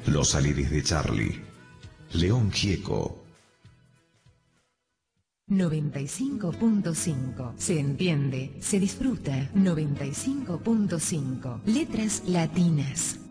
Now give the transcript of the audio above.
Los Aliris de Charlie. León Gieco. 95.5. Se entiende, se disfruta. 95.5. Letras latinas.